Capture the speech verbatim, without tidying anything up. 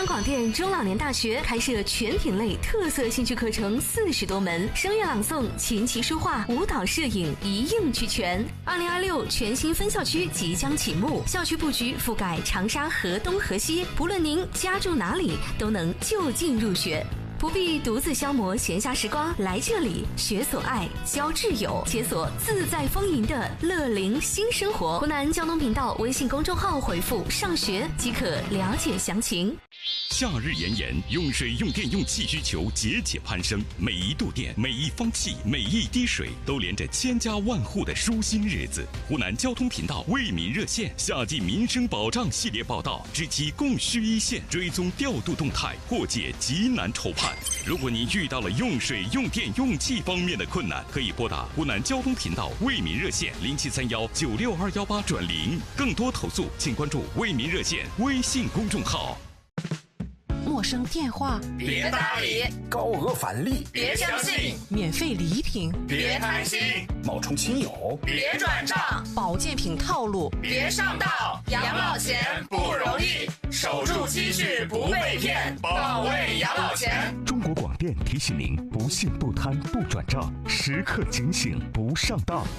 广电中老年大学开设全品类特色兴趣课程四十多门，声乐朗诵、琴棋书画、舞蹈、摄影一应俱全。二零二六全新分校区即将启幕，校区布局覆盖长沙河东河西，不论您家住哪里，都能就近入学。不必独自消磨闲暇时光，来这里学所爱，交挚友，解锁自在丰盈的乐龄新生活。湖南交通频道微信公众号回复上学即可了解详情。 夏日炎炎，用水用电用气需求节节攀升，每一度电每一方气每一滴水都连着千家万户的舒心日子。湖南交通频道为民热线夏季民生保障系列报道，知其供需一线，追踪调度动态，破解急难愁盼。如果您遇到了用水用电用气方面的困难，可以拨打湖南交通频道为民热线零七三幺九六二幺八转零，更多投诉请关注为民热线微信公众号。 陌生电话别搭理， 高额返利别相信， 免费礼品别贪心， 冒充亲友别转账， 保健品套路别上当。养老钱不容易，守住积蓄不被骗，保卫养老钱。 中国广电提醒您：不信不贪不转账，时刻警醒不上当。